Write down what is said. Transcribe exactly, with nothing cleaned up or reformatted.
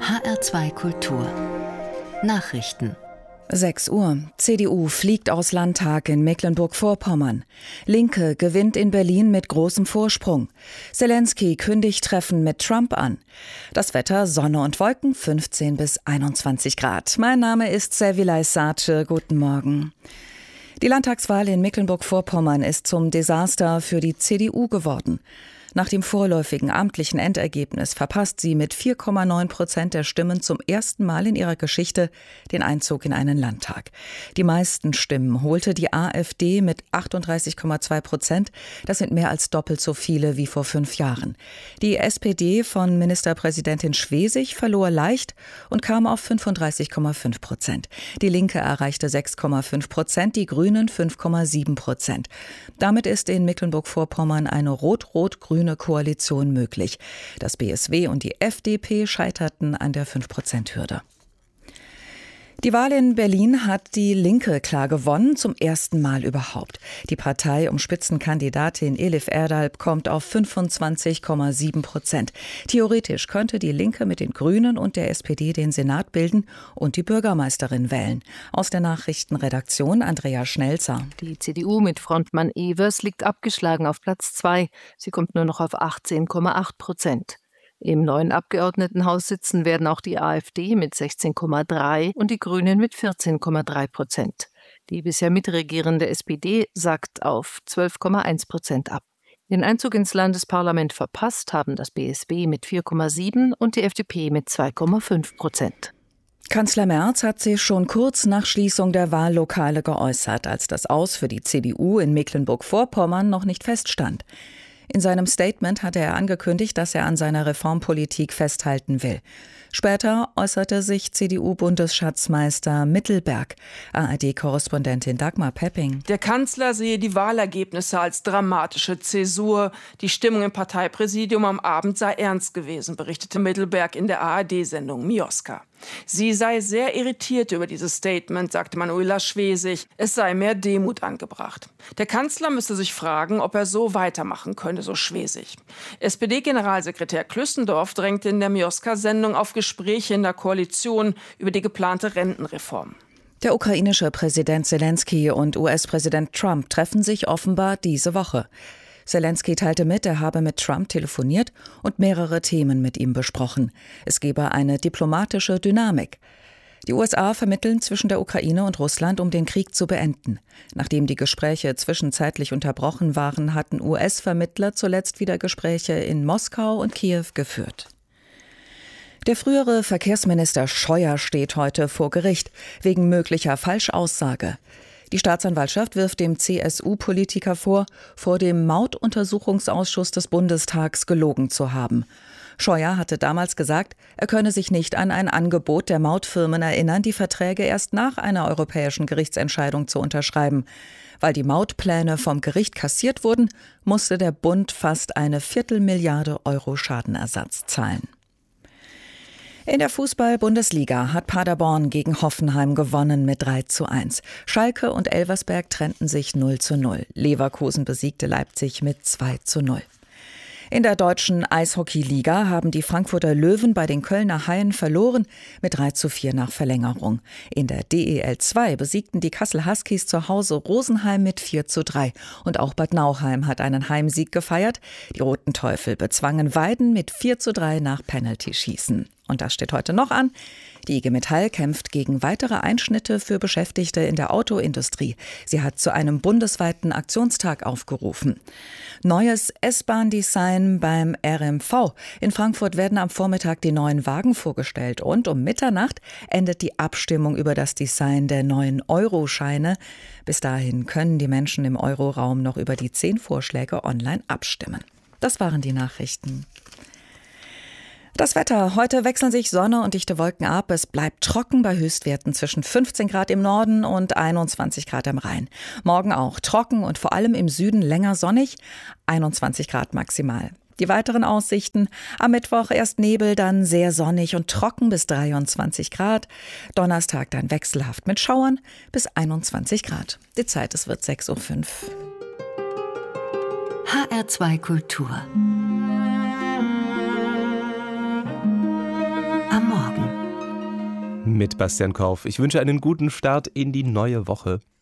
H R zwei Kultur Nachrichten. sechs Uhr. C D U fliegt aus Landtag in Mecklenburg-Vorpommern. Linke gewinnt in Berlin mit großem Vorsprung. Zelensky kündigt Treffen mit Trump an. Das Wetter: Sonne und Wolken, fünfzehn bis einundzwanzig Grad. Mein Name ist Servilay Sace. Guten Morgen. Die Landtagswahl in Mecklenburg-Vorpommern ist zum Desaster für die C D U geworden. Nach dem vorläufigen amtlichen Endergebnis verpasst sie mit vier Komma neun Prozent der Stimmen zum ersten Mal in ihrer Geschichte den Einzug in einen Landtag. Die meisten Stimmen holte die AfD mit achtunddreißig Komma zwei Prozent. Das sind mehr als doppelt so viele wie vor fünf Jahren. Die S P D von Ministerpräsidentin Schwesig verlor leicht und kam auf fünfunddreißig Komma fünf Prozent. Die Linke erreichte sechs Komma fünf Prozent, die Grünen fünf Komma sieben Prozent. Damit ist in Mecklenburg-Vorpommern eine rot-rot-grüne Koalition möglich. Das B S W und die F D P scheiterten an der fünf Prozent Hürde. Die Wahl in Berlin hat die Linke klar gewonnen, zum ersten Mal überhaupt. Die Partei um Spitzenkandidatin Elif Erdalp kommt auf fünfundzwanzig Komma sieben Prozent. Theoretisch könnte die Linke mit den Grünen und der S P D den Senat bilden und die Bürgermeisterin wählen. Aus der Nachrichtenredaktion Andrea Schnelzer. Die C D U mit Frontmann Evers liegt abgeschlagen auf Platz zwei. Sie kommt nur noch auf achtzehn Komma acht Prozent. Im neuen Abgeordnetenhaus sitzen werden auch die AfD mit sechzehn Komma drei und die Grünen mit vierzehn Komma drei Prozent. Die bisher mitregierende S P D sackt auf zwölf Komma eins Prozent ab. Den Einzug ins Landesparlament verpasst haben das B S W mit vier Komma sieben und die F D P mit zwei Komma fünf Prozent. Kanzler Merz hat sich schon kurz nach Schließung der Wahllokale geäußert, als das Aus für die C D U in Mecklenburg-Vorpommern noch nicht feststand. In seinem Statement hatte er angekündigt, dass er an seiner Reformpolitik festhalten will. Später äußerte sich C D U-Bundesschatzmeister Mittelberg. A R D-Korrespondentin Dagmar Pepping. Der Kanzler sehe die Wahlergebnisse als dramatische Zäsur. Die Stimmung im Parteipräsidium am Abend sei ernst gewesen, berichtete Mittelberg in der A R D-Sendung Mioska. Sie sei sehr irritiert über dieses Statement, sagte Manuela Schwesig. Es sei mehr Demut angebracht. Der Kanzler müsse sich fragen, ob er so weitermachen könne, so Schwesig. S P D-Generalsekretär Klüssendorf drängte in der Mioska-Sendung auf Gespräche in der Koalition über die geplante Rentenreform. Der ukrainische Präsident Zelensky und U S-Präsident Trump treffen sich offenbar diese Woche. Zelensky teilte mit, er habe mit Trump telefoniert und mehrere Themen mit ihm besprochen. Es gebe eine diplomatische Dynamik. Die U S A vermitteln zwischen der Ukraine und Russland, um den Krieg zu beenden. Nachdem die Gespräche zwischenzeitlich unterbrochen waren, hatten U S-Vermittler zuletzt wieder Gespräche in Moskau und Kiew geführt. Der frühere Verkehrsminister Scheuer steht heute vor Gericht wegen möglicher Falschaussage. Die Staatsanwaltschaft wirft dem C S U-Politiker vor, vor dem Mautuntersuchungsausschuss des Bundestags gelogen zu haben. Scheuer hatte damals gesagt, er könne sich nicht an ein Angebot der Mautfirmen erinnern, die Verträge erst nach einer europäischen Gerichtsentscheidung zu unterschreiben. Weil die Mautpläne vom Gericht kassiert wurden, musste der Bund fast eine Viertelmilliarde Euro Schadenersatz zahlen. In der Fußball-Bundesliga hat Paderborn gegen Hoffenheim gewonnen mit drei zu eins. Schalke und Elversberg trennten sich null zu null. Leverkusen besiegte Leipzig mit zwei zu null. In der deutschen Eishockey-Liga haben die Frankfurter Löwen bei den Kölner Haien verloren mit drei zu vier nach Verlängerung. In der D E L zwei besiegten die Kassel Huskies zu Hause Rosenheim mit vier zu drei. Und auch Bad Nauheim hat einen Heimsieg gefeiert. Die Roten Teufel bezwangen Weiden mit vier zu drei nach Penalty-Schießen. Und das steht heute noch an. Die I G Metall kämpft gegen weitere Einschnitte für Beschäftigte in der Autoindustrie. Sie hat zu einem bundesweiten Aktionstag aufgerufen. Neues S-Bahn-Design beim R M V. In Frankfurt werden am Vormittag die neuen Wagen vorgestellt. Und um Mitternacht endet die Abstimmung über das Design der neuen Euro-Scheine. Bis dahin können die Menschen im Euroraum noch über die zehn Vorschläge online abstimmen. Das waren die Nachrichten. Das Wetter. Heute wechseln sich Sonne und dichte Wolken ab. Es bleibt trocken bei Höchstwerten zwischen fünfzehn Grad im Norden und einundzwanzig Grad am Rhein. Morgen auch trocken und vor allem im Süden länger sonnig, einundzwanzig Grad maximal. Die weiteren Aussichten: am Mittwoch erst Nebel, dann sehr sonnig und trocken bis dreiundzwanzig Grad. Donnerstag dann wechselhaft mit Schauern bis einundzwanzig Grad. Die Zeit, es wird sechs Uhr fünf. H R zwei Kultur am Morgen. mit Bastian Korf. Ich wünsche einen guten Start in die neue Woche.